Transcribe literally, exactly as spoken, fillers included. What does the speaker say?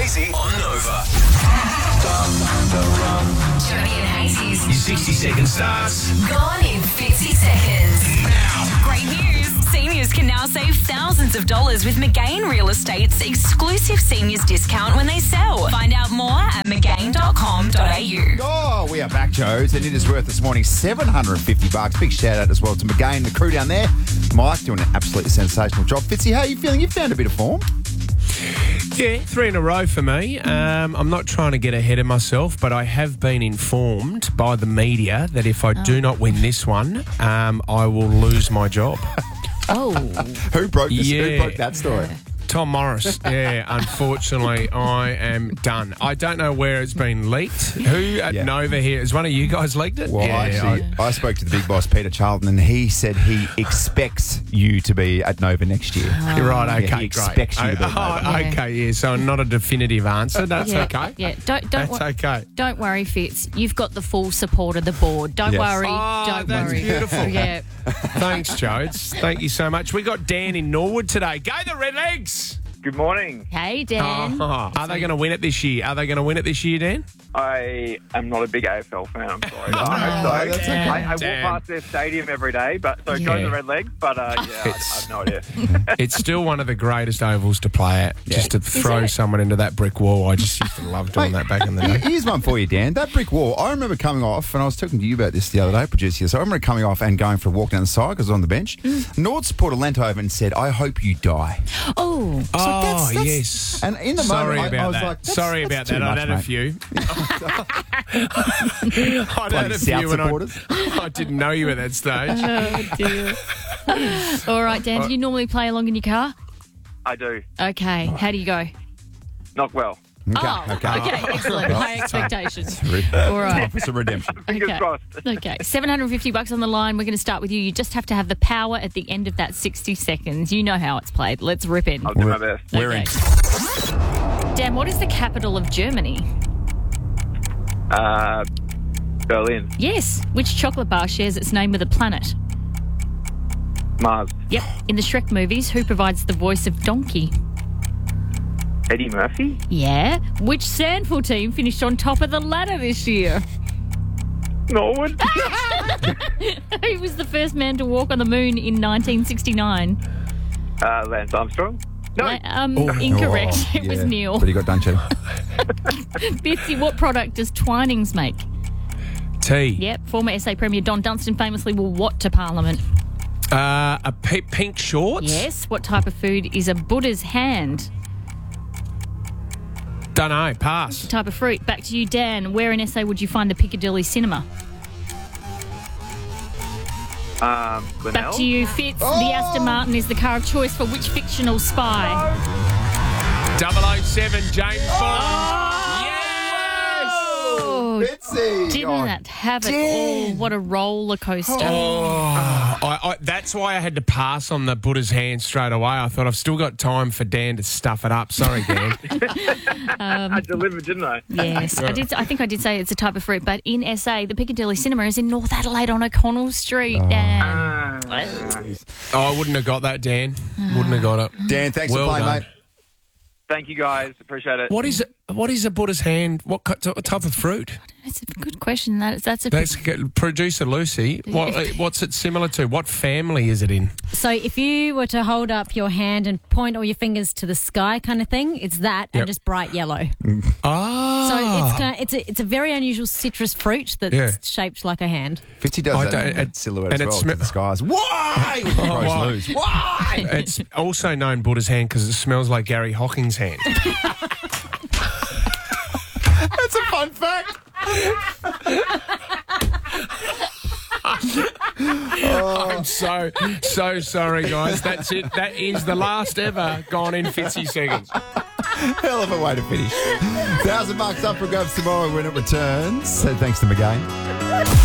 Hazy on Nova. Johnny and Hazy's Your sixty second starts gone in fifty seconds. now. Great news. Seniors can now save thousands of dollars with McGain Real Estate's exclusive seniors discount when they sell. Find out more at mcgain dot com dot a u. Oh, we are back, Joes, and it is worth this morning seven hundred fifty bucks. Big shout out as well to McGain, the crew down there. Mike doing an absolutely sensational job. Fitzy, how are you feeling? You found a bit of form. Yeah, three in a row for me. Um, I'm not trying to get ahead of myself, but I have been informed by the media that if I do not win this one, um, I will lose my job. Oh. Who broke this? Who Yeah. broke that story? Tom Morris. Yeah, unfortunately, I am done. I don't know where it's been leaked. Who at Yeah. Nova here? Has one of you guys leaked it? Well, yeah, actually, I, spoke to the big boss, Peter Charlton, and he said he expects you to be at Nova next year. I- you're right. Yeah, Okay, he great. expects you to be at Oh, Nova. Yeah. okay, yeah. So not a definitive answer. That's yeah, okay. Yeah, don't don't That's wor- okay. don't worry, Fitz. You've got the full support of the board. Don't Yes. worry. Oh, don't that's worry. beautiful. Yeah. Thanks, Jodes. Thank you so much. We got Dan in Norwood today. Go the Redlegs! Good morning. Hey, Dan. Oh, are they going to win it this year? Are they going to win it this year, Dan? I am not a big A F L fan, I'm sorry. Oh, I, no, I, that's I, okay. I walk Damn. past their stadium every day, but so go Yeah. the Red Legs, but uh, yeah, I, I have no idea. It's still one of the greatest ovals to play at. Just to throw it? someone into that brick wall. I just used to love doing Mate, that back in the day. Here's one for you, Dan. That brick wall, I remember coming off, and I was talking to you about this the other day, producer. So I remember coming off and going for a walk down the side because I was on the bench. Nord supporter leant over and said, I hope you die. Oh. So Oh, that's- that's- yes. And in the Sorry moment, I, about I was that. like, that's, Sorry that's about too that. much, I'd had a mate. few. I'd Bloody had a South few and I, supporters. I didn't know you at that stage. Oh, dear. All right, Dan. Do you normally play along in your car? I do. Okay. How do you go? Not well. Okay, oh, okay. okay. Excellent. High expectations. All All right. Office of redemption. Fingers Okay. crossed. Okay, seven hundred fifty bucks on the line. We're going to start with you. You just have to have the power at the end of that sixty seconds. You know how it's played. Let's rip in. I'll do my best. We're in. Dan, what is the capital of Germany? Uh, Berlin, Yes. Which chocolate bar shares its name with a planet? Mars, Yep. In the Shrek movies, who provides the voice of Donkey? Eddie Murphy, Yeah. Which Sandful team finished on top of the ladder this year? Norwood, Who was the first man to walk on the moon in nineteen sixty-nine? uh, Lance Armstrong. No, La- um, incorrect. Oh, it was yeah. Neil. But he got done cheating. Bitsy, what product does Twinings make? T. Yep. Former S A Premier Don Dunstan famously wore what to Parliament? Uh, a p- pink shorts? Yes. What type of food is a Buddha's hand? Don't know. Pass. Type of fruit. Back to you, Dan. Where in S A would you find the Piccadilly Cinema? um, Linnell. Back to you, Fitz. The Aston Martin is the car of choice for which fictional spy? double oh seven, James Bond. Yes! Oh, Bitsy. didn't Oh, that have it Dan. all? What a roller coaster. Oh, I, I, that's why I had to pass on the Buddha's hand straight away. I thought I've still got time for Dan to stuff it up. Sorry, Dan. I delivered, didn't I? Yes, I did. I think I did say it's a type of fruit, but in S A, the Piccadilly Cinema is in North Adelaide on O'Connell Street. Dan. Uh, Oh, I wouldn't have got that, Dan. Wouldn't have got it. Dan, thanks Well for playing, done. mate. thank you guys. Appreciate it. What is it? What is a Buddha's hand? What co- t- type of fruit? That's a good question. That, that's a That's producer Lucy. What, uh, what's it similar to? What family is it in? So if you were to hold up your hand and point all your fingers to the sky kind of thing, it's that Yep. and just bright yellow. Ah, So it's kind of, it's a it's a very unusual citrus fruit that's Yeah. shaped like a hand. Fitzy does I that, don't- that it- silhouette and as it well sm- to the skies. Why? With the pros why? lose. Why? It's also known Buddha's hand because it smells like Gary Hocking's hand. That's a fun fact. I'm so, so sorry, guys. That's it. That is the last ever gone in fifty seconds. Hell of a way to finish. Thousand bucks up for grabs tomorrow when it returns. So thanks to McGain.